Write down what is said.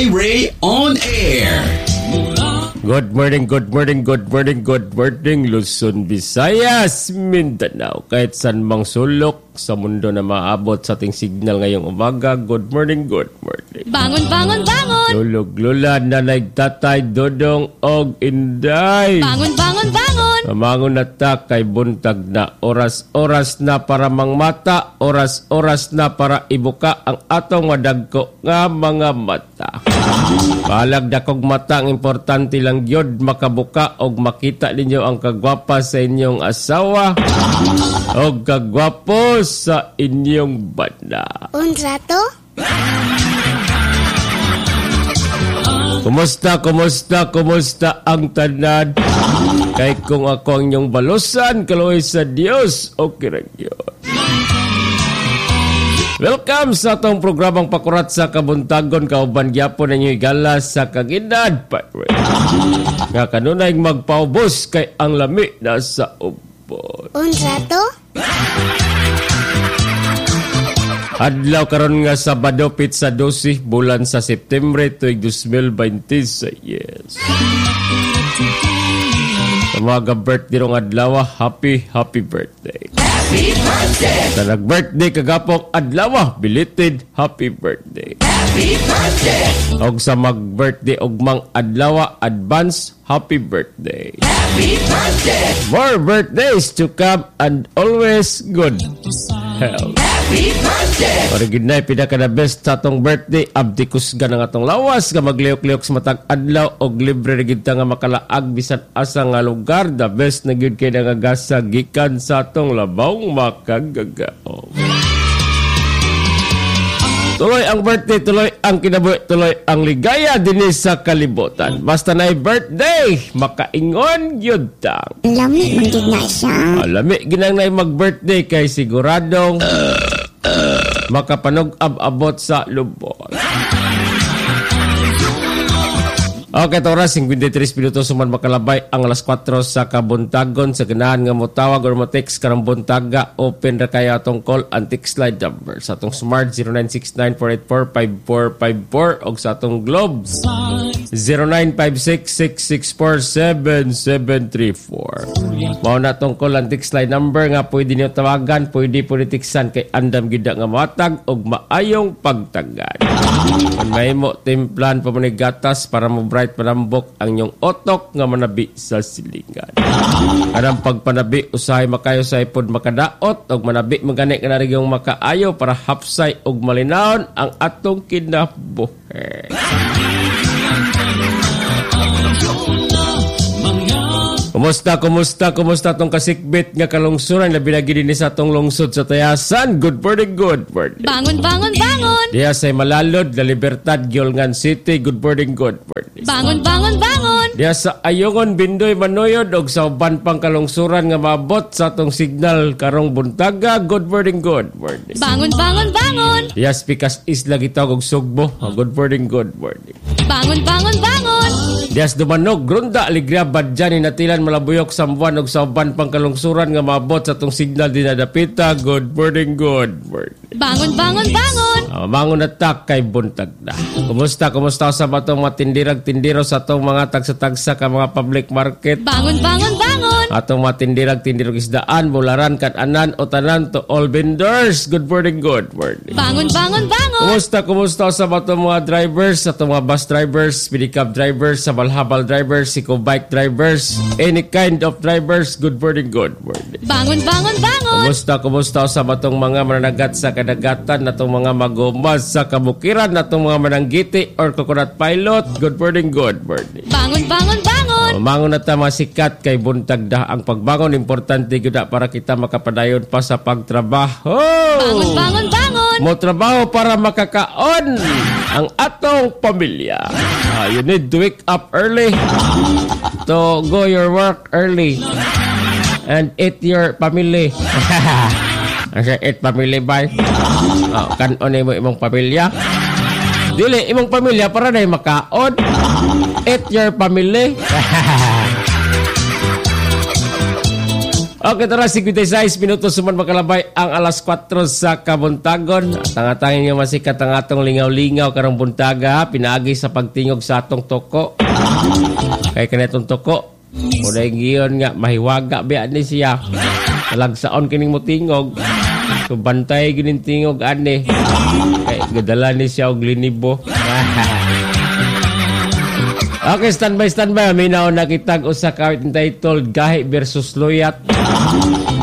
Ray on Air. Good morning, Luzon, Visayas, Mindanao. Kahit saan mang sulok sa mundo na maabot sa ating signal ngayong umaga. Good morning. Bangon! Lulog, lula, nanay, tatay, dodong, og inday. Bangon! Mamangon na ta kay buntag na. Oras na para mangmata. Oras na para ibuka ang atong madagko nga mga mata. Palag dakog mata ang importante lang yod makabuka og makita ninyo ang kagwapa sa inyong asawa og kagwapo sa inyong bana. Unsa to? Kumusta ang tanan? Kay kung ako ang inyong balusan, kaluoy sa Dios, okay ra gyud. Welcome sa atong programang Pakurat sa Kabuntagon. Kauban gyapon ninyo igala sa kagidad. Nga kanunay magpaubos kay ang lami na sa ubos. Unsa to? Adlaw karon nga Sabado pitsa 12 bulan sa September tuig 2026. Yes. Sa mga birthday rong adlaw, happy birthday. Happy birthday! Sa nag-birthday kagapong adlaw, belated happy birthday. Happy birthday! Og sa mag-birthday og mang adlaw, advance happy birthday. Happy birthday! More birthdays to come and always good health. Happy birthday! Original pinaka na best sa atong birthday, abdikus ka ng atong lawas, nga magliok-liok sa matag adlaw og libre na gid ta nga makalaag bisan asa nga lugar. The best na gid kay nagagasa gikan sa atong labawng makagagao. Tuloy ang birthday, tuloy ang kinabuhi, tuloy ang ligaya dinhi sa kalibutan. Basta na'y birthday, makaingon yun tang. Lami man gid na siya. Lami ginang na'y mag-birthday kay siguradong makapanog abot sa lubot. Okay, oras 53 minutos suman makalabay ang alas 4 sa kabuntagon. Sa ganahan nga mo tawag or mo text karang buntaga, open ra kaya atong call and text line number sa atong smart 0969-484-5454 og sa atong globe 0956-664-7734. Mao na atong call and text line number nga pwede niyo tawagan, pwede po ni textan kay andam gid nga matag og maayong pagtagad. Kung may mo timplan pa mo ni gatas para mo bright panambok ang inyong otok nga manabi sa silingan. Anang pagpanabi usahay makayo sa ipod makadaot og manabi magani ka na rin yung makaayo para hapsay og malinawon ang atong kinabuhi. Kumusta tong kasikbit nga kalungsuran labi lagi din sa atong lungsod sa Tayasan. Good morning. Bangon! Diya sa Malalod, La Libertad, Giolngan City. Good morning. Bangon! Diya sa Ayungon, Bindoy, Manoyod og sa uban pang kalungsuran nga maabot sa atong signal karong buntaga. Good morning. Bangon! Diya sa Pikas Isla gitawag og Sugbo. Good morning. Bangon! Diya sa Dumanog, Grunda, Alegria, Badjan, Inatilan, Malabuyok, Sambuan og sa uban pang kalungsuran nga maabot sa atong signal dinadapita. Good morning. Bangon! Mangon na tak kay buntag na. Kumusta sa batong mga tindirag-tindiro sa atong mga tagsa-tagsa ka mga public market? Bangon! Atong mga tindirag-tindirog isdaan, bularan, kananan o tanan to all vendors. Good morning. Bangon! Kumusta sa batong mga drivers, atong mga bus drivers, pedicab drivers, sabalhabal drivers, bike drivers, any kind of drivers. Good morning. Bangon! Kumusta sa batong mga mananagat sa kadagatan, atong mga magumas sa kabukiran, atong mga mananggiti or coconut pilot. Good morning. Bangon! Mangon na ta masikat kay buntag da ang pagbangon importante gyud para kita makapadayon pa sa pagtrabaho. Bangon! Mo trabaho para makakaon ang atong pamilya. You need to wake up early to go your work early and eat your family. Asa eat family ba? Kanon mo imong pamilya. Dili imong pamilya para na makaon. Eat your family. Okay, tara, 56 minutos suman makalabay ang alas 4 sa kabuntagon. At ang atangin nga masikat ang atong lingaw-lingaw karong buntaga, pinaagi sa pagtingog sa atong toko. Kay kanetong toko, uday giyon nga, mahiwaga biya ni siya. Talagsaon kining mo tingog. So, bantay gining tingog, ani. Kay gadala ni siya og linibo. Okay, standby. Minaw nakitag usa ka awit entitled Gahi versus Loyat.